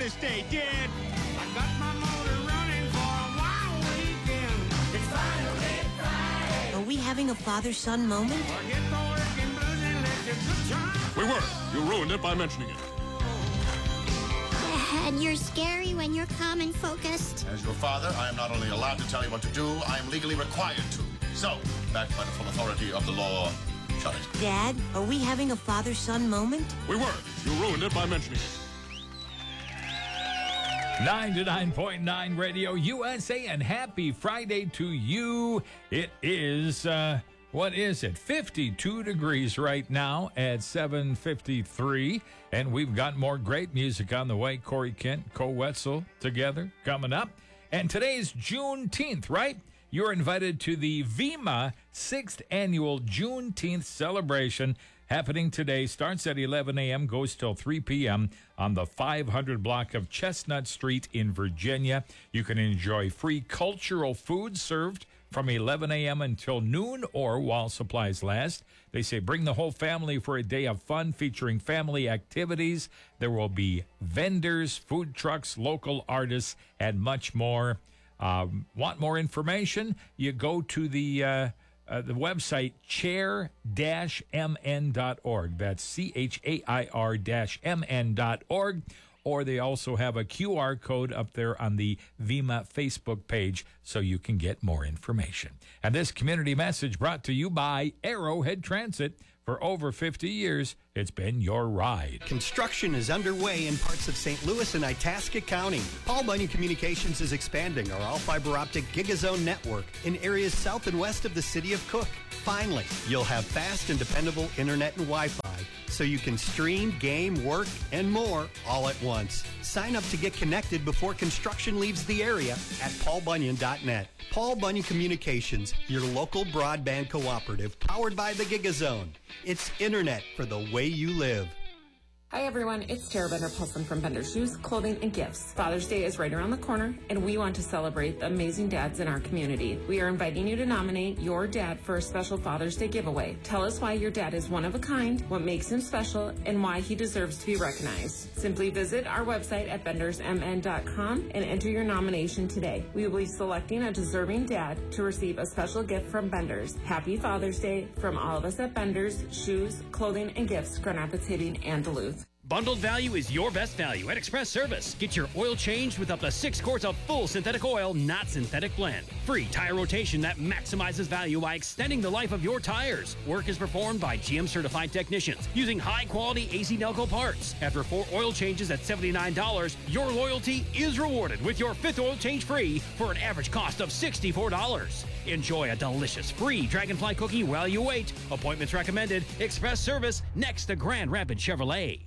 Father's Day, Dad. I got my motor running for a wild weekend. It's finally Friday. Are we having a father-son moment? Forget the working blues and let your good time. We were. You ruined it by mentioning it. Dad, you're scary when you're calm and focused. As your father, I am not only allowed to tell you what to do, I am legally required to. So, backed by the full authority of the law, shut it. Dad, are we having a father-son moment? We were. You ruined it by mentioning it. 99.9 Radio USA, and happy Friday to you. It is, what is it? 52 degrees right now at 7:53, and we've got more great music on the way. Corey Kent, Cole Wetzel together coming up. And today's Juneteenth, right? You're invited to the VEMA 6th Annual Juneteenth Celebration happening today. Starts at 11 a.m., goes till 3 p.m. on the 500 block of Chestnut Street in Virginia. You can enjoy free cultural food served from 11 a.m. until noon or while supplies last. They say bring the whole family for a day of fun featuring family activities. There will be vendors, food trucks, local artists, and much more. Want more information? You go to the website chair-mn.org. That's chair-mn.org. Or they also have a QR code up there on the VEMA Facebook page so you can get more information. And this community message brought to you by Arrowhead Transit. For over 50 years, it's been your ride. Construction is underway in parts of St. Louis and Itasca County. Paul Bunyan Communications is expanding our all-fiber optic GigaZone network in areas south and west of the city of Cook. Finally, you'll have fast and dependable internet and Wi-Fi so you can stream, game, work, and more all at once. Sign up to get connected before construction leaves the area at paulbunyan.net. Paul Bunyan Communications, your local broadband cooperative powered by the GigaZone. It's internet for the way you live. Hi everyone, it's Tara Bender-Paulson from Bender Shoes, Clothing, and Gifts. Father's Day is right around the corner, and we want to celebrate the amazing dads in our community. We are inviting you to nominate your dad for a special Father's Day giveaway. Tell us why your dad is one of a kind, what makes him special, and why he deserves to be recognized. Simply visit our website at bendersmn.com and enter your nomination today. We will be selecting a deserving dad to receive a special gift from Benders. Happy Father's Day from all of us at Benders Shoes, Clothing, and Gifts, Grand Rapids Hitting, and Duluth. Bundled value is your best value at Express Service. Get your oil changed with up to 6 quarts of full synthetic oil, not synthetic blend. Free tire rotation that maximizes value by extending the life of your tires. Work is performed by GM certified technicians using high-quality AC Delco parts. After 4 oil changes at $79, your loyalty is rewarded with your 5th oil change free for an average cost of $64. Enjoy a delicious free Dragonfly cookie while you wait. Appointments recommended. Express Service next to Grand Rapids Chevrolet.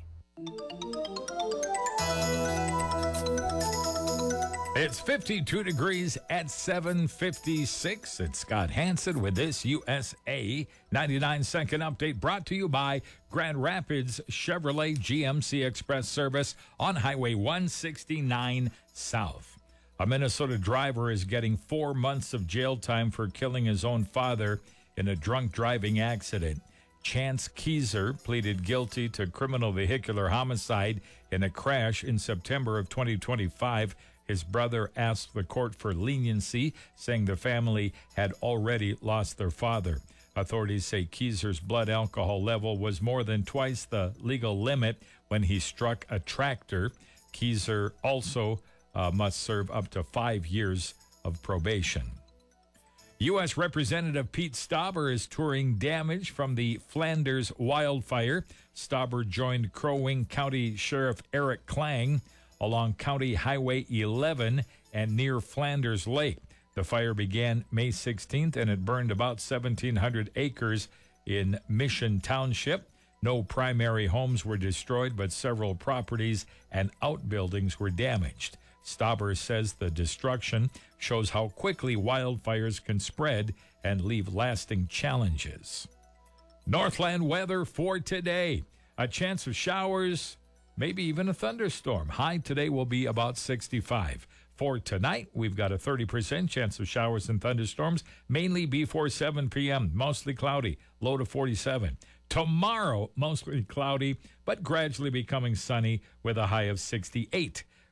It's 52 degrees at 7:56. It's Scott Hansen with this USA 99-second update brought to you by Grand Rapids Chevrolet GMC Express Service on Highway 169 South. A Minnesota driver is getting 4 months of jail time for killing his own father in a drunk driving accident. Chance Keyser pleaded guilty to criminal vehicular homicide in a crash in September of 2025. His brother asked the court for leniency, saying the family had already lost their father. Authorities say Keyser's blood alcohol level was more than twice the legal limit when he struck a tractor. Keyser also must serve up to 5 years of probation. U.S. Representative Pete Stauber is touring damage from the Flanders wildfire. Stauber joined Crow Wing County Sheriff Eric Klang along County Highway 11 and near Flanders Lake. The fire began May 16th and it burned about 1,700 acres in Mission Township. No primary homes were destroyed, but several properties and outbuildings were damaged. Stauber says the destruction shows how quickly wildfires can spread and leave lasting challenges. Northland weather for today. A chance of showers, maybe even a thunderstorm. High today will be about 65. For tonight, we've got a 30% chance of showers and thunderstorms, mainly before 7 p.m. Mostly cloudy, low to 47. Tomorrow, mostly cloudy, but gradually becoming sunny with a high of 68.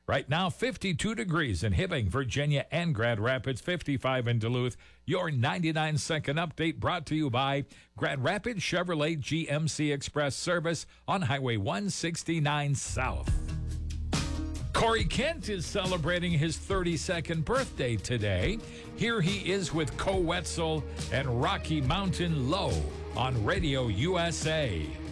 Right now, 52 degrees in Hibbing, Virginia, and Grand Rapids, 55 in Duluth. Your 99-second update brought to you by Grand Rapids Chevrolet GMC Express Service on Highway 169 South. Corey Kent is celebrating his 32nd birthday today. Here he is with Co Wetzel and Rocky Mountain Low on Radio USA.